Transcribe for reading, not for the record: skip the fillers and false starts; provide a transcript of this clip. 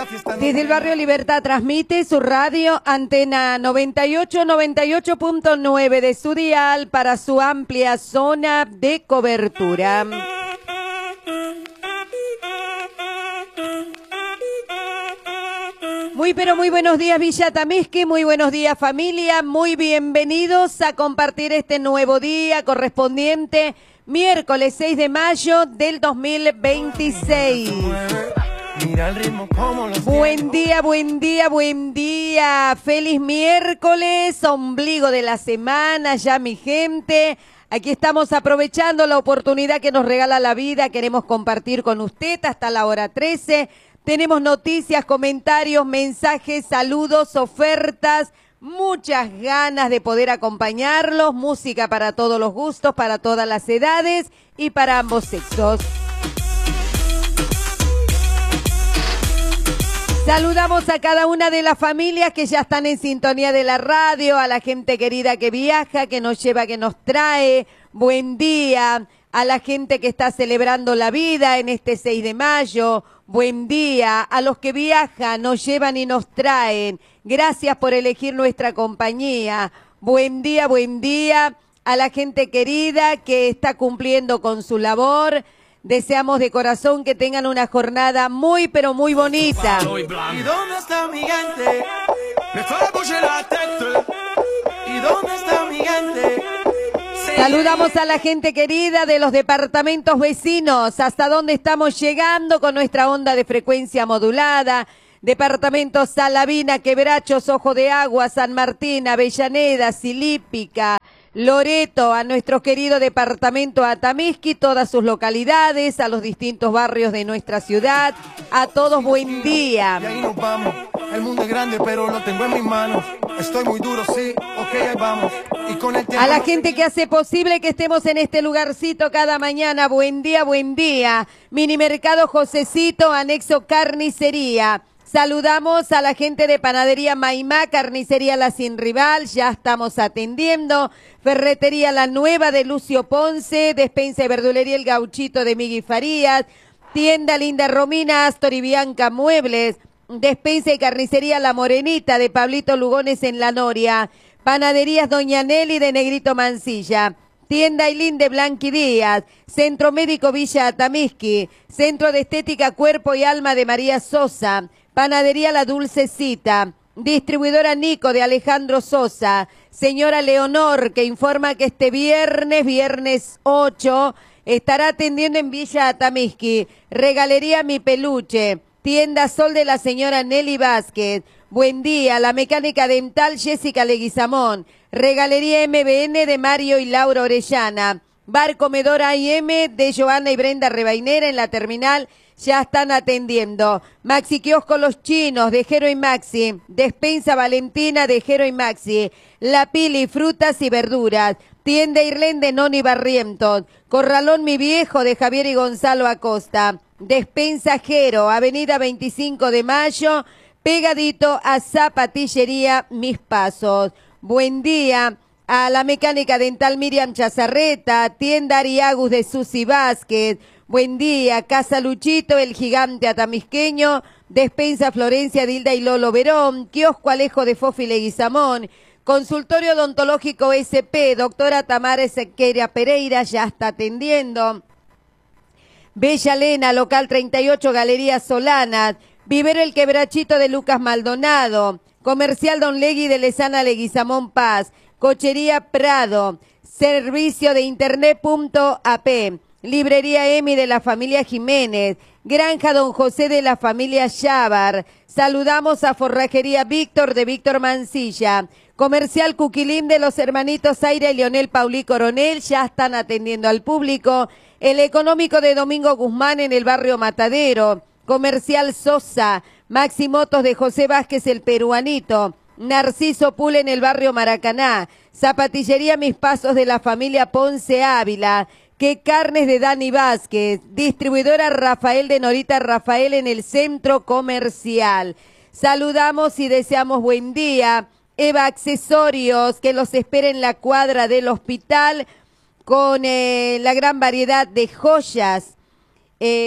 Desde el barrio Libertad transmite su radio Antena 98.9 de su dial para su amplia zona de cobertura. Muy buenos días Villa Tamizque, muy buenos días familia, muy bienvenidos a compartir este nuevo día correspondiente miércoles 6 de mayo del 2026. Buen día, feliz miércoles, ombligo de la semana ya mi gente. Aquí estamos aprovechando la oportunidad que nos regala la vida, queremos compartir con usted hasta la hora 13. Tenemos noticias, comentarios, mensajes, saludos, ofertas, muchas ganas de poder acompañarlos, música para todos los gustos, para todas las edades y para ambos sexos. Saludamos a cada una de las familias que ya están en sintonía de la radio, a la gente querida que viaja, que nos lleva, que nos trae. Buen día a la gente que está celebrando la vida en este 6 de mayo. Buen día a los que viajan, nos llevan y nos traen. Gracias por elegir nuestra compañía. Buen día a la gente querida que está cumpliendo con su labor. Deseamos de corazón que tengan una jornada muy, pero muy bonita. ¿Y dónde está mi gente? ¿Y dónde está mi gente? Saludamos a la gente querida de los departamentos vecinos, hasta donde estamos llegando con nuestra onda de frecuencia modulada. Departamentos Salavina, Quebrachos, Ojo de Agua, San Martín, Avellaneda, Silípica, Loreto, a nuestro querido departamento Atamizque, todas sus localidades, a los distintos barrios de nuestra ciudad. A todos buen día. Y ahí nos vamos. El mundo es grande, pero lo tengo en mis manos. Estoy muy duro, sí, ok, ahí vamos. Y con el tiempo... A la gente que hace posible que estemos en este lugarcito cada mañana, buen día. Minimercado Josecito, anexo carnicería. Saludamos a la gente de Panadería Maimá, Carnicería La Sin Rival, ya estamos atendiendo. Ferretería La Nueva de Lucio Ponce, Despensa y Verdulería El Gauchito de Migui Farías, Tienda Linda Romina, Astor y Bianca Muebles, Despensa y Carnicería La Morenita de Pablito Lugones en La Noria, Panaderías Doña Nelly de Negrito Mansilla, Tienda Ailín de Blanqui Díaz, Centro Médico Villa Atamizque, Centro de Estética Cuerpo y Alma de María Sosa, Panadería La Dulcecita, Distribuidora Nico de Alejandro Sosa, Señora Leonor que informa que este viernes 8, estará atendiendo en Villa Atamizque, Regalería Mi Peluche, Tienda Sol de la señora Nelly Vázquez, buen día, la mecánica dental Jessica Leguizamón, Regalería MBN de Mario y Laura Orellana, Bar Comedor AM de Joana y Brenda Rebainera en la terminal, ya están atendiendo. Maxi Kiosco Los Chinos de Jero y Maxi, Despensa Valentina de Jero y Maxi, La Pili Frutas y Verduras, Tienda Irlén de Noni Barrientos, Corralón Mi Viejo de Javier y Gonzalo Acosta, Despensa Jero, Avenida 25 de Mayo, pegadito a Zapatillería Mis Pasos. Buen día a la mecánica dental Miriam Chazarreta, Tienda Ariagus de Susi Vázquez. Buen día, Casa Luchito, el gigante atamizqueño, Despensa Florencia Dilda y Lolo Verón, Kiosco Alejo de Fofi Leguizamón, Consultorio Odontológico SP, doctora Tamara Ezequeria Pereira, ya está atendiendo. Bella Lena, local 38, Galería Solanas, Vivero El Quebrachito de Lucas Maldonado, Comercial Don Legui de Lesana Leguizamón Paz, Cochería Prado, Servicio de Internet.ap, Librería Emi de la familia Jiménez, Granja Don José de la familia Chávar. Saludamos a Forrajería Víctor de Víctor Mancilla, Comercial Cuquilín de los hermanitos Zaira y Leonel Paulí Coronel, ya están atendiendo al público. El Económico de Domingo Guzmán en el barrio Matadero, Comercial Sosa, Maxi Motos de José Vázquez el Peruanito, Narciso Pule en el barrio Maracaná, Zapatillería Mis Pasos de la familia Ponce Ávila, Que Carnes de Dani Vázquez, Distribuidora Rafael de Norita Rafael en el centro comercial. Saludamos y deseamos buen día. Eva Accesorios, que los espera en la cuadra del hospital con la gran variedad de joyas.